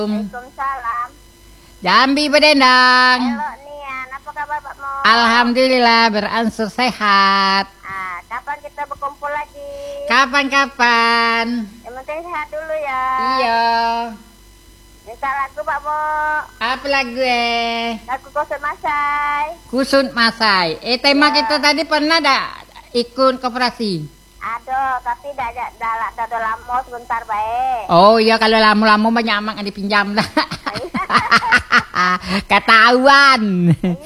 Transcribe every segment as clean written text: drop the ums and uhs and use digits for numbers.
Waalaikumsalam. Jambi Bedendang. Halo Nian, apa kabar Pak Mo? Alhamdulillah berangsur sehat. Kapan kita berkumpul lagi? Kapan-kapan. Yang penting sehat dulu ya. Iya. Minta lagu Pak Mo. Apa lagu Lagu Kusut Masai. Kusut Masai. Tema kita tadi pernah ikut koperasi? Aduh, tapi dah lama sebentar baik. Oh iya, kalau lama-lama banyak amat yang dipinjam lah. Ketahuan.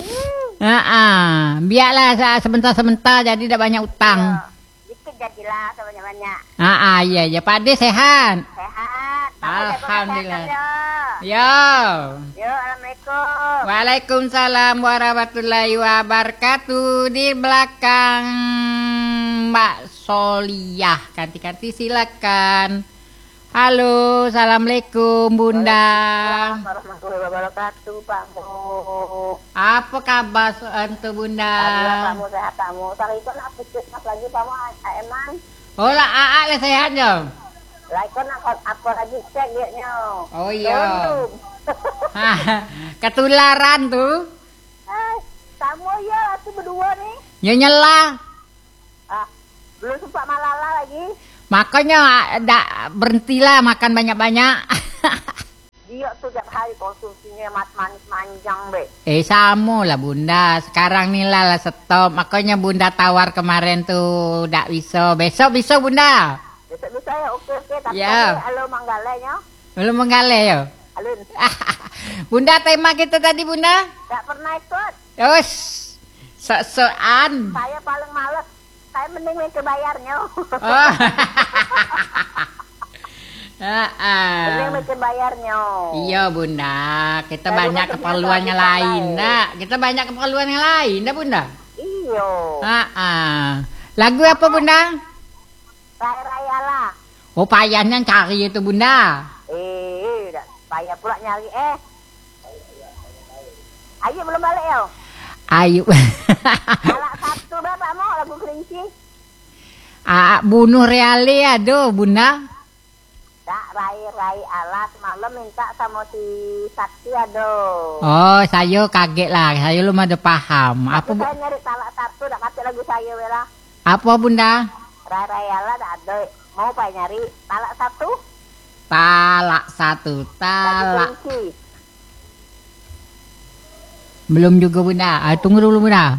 Biarlah sebentar-sebentar jadi tidak banyak utang. Dikit jadilah sebanyak-banyak. Iya. Pak Ade sehat? Sehat. Alhamdulillah. Yo, Yo. Assalamualaikum. Waalaikumsalam warahmatullahi wabarakatuh. Di belakang Mbak Soliah. Kanti-kanti silakan. Halo, assalamualaikum Bunda. Warahmatullahi wabarakatuh Pak Mo. Apa kabar untuk Bunda? Alhamdulillah Pak Mo sehat Pak Mo. Sekarang itu nak puskesmas lagi Pak Mo emang. Oh lah, lah sehatnya. Lah itu nak apa lagi cek dia nya. Oh iya. Ketularan tuh. Kamu ya aku berdua nih. Ya nyela. Belum sempat malala lagi. Makanya berhentilah makan banyak-banyak. Dia tuh tiap hari konsumsinya manis manjang be. Sama lah Bunda. Sekarang nih lah stop. Makanya Bunda tawar kemarin tuh tak bisa. Besok bisa Bunda. Besok bisa ya oke. Tapi ya. Halo Manggalenya. Belum menggale ya. Alun. Bunda tema kita tadi Bunda. Tak pernah ikut. Yos. Sok-sokan. Saya paling males. Saya mending mikir bayarnya. Oh. Mending mikir bayarnya. Iya Bunda, kita banyak keperluannya lain, nak. Kita banyak keperluan yang lain, dah Bunda. Iya. Lagu apa Bunda? Raya lah. Oh payahnya cari itu Bunda. Payah pula nyari Ayo belum balik ya? Ayo. Salah satu Bapak mau lagu kelinci. Bunuh reale aduh Bunda. Tak rai Allah semalam minta sama si Sakti aduh. Oh saya kaget lah, saya belum ada paham. Apa saya nyari talak satu tak kasih lagu saya wela. Apa Bunda? Rai Allah tak ada. Mau pak nyari talak satu? Talak satu, talak. Lagu kelinci. Belum juga Bunda. Tunggu dulu Bunda.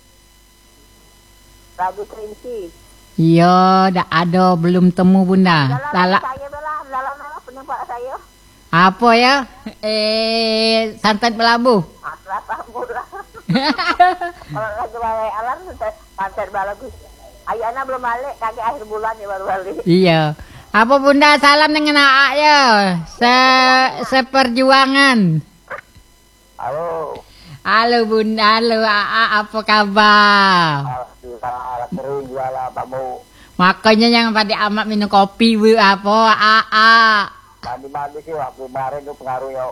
Lagu kelinci. Iya, dah ada belum temu Bunda. Dalam saya bela, dalam penumpang saya. Apa ya? Santan belabu. Apa murah. Kalau lagu balai alam santan belabu. Ayo anak belum balik, kakek akhir bulan ya baru balik. Iya. Apa Bunda salam dengan AA ya? Seperjuangan. Halo. Halo Bunda, halo AA, apa kabar? Alhamdulillah, terus jualan Pak Mo. Makanya yang pada amat minum kopi bu apa AA. Mandi sih waktu kemarin itu pengaruhnya.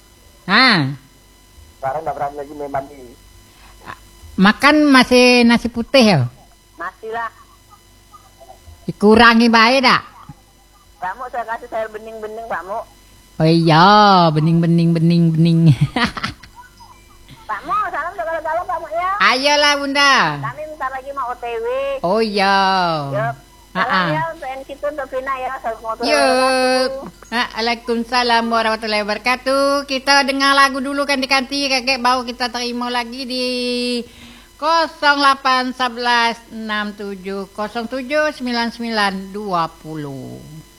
Sekarang nggak berani lagi main mandi. Makan masih nasi putih ya? Masih lah. Dikurangi baik tak? Pak Mo saya kasih sayur bening-bening Pak Mo. Oh iya, bening. Pak Mo, salam segala-gala Pak Mo ya. Ayolah Bunda. Kami bentar lagi mau OTW. Oh iya. Yup. Salam ya untuk NC untuk Vina ya. Yup. Waalaikumsalam warahmatullahi wabarakatuh. Kita dengar lagu dulu kanti-kanti kakek baru kita terima lagi di 0811 67 07 99 20.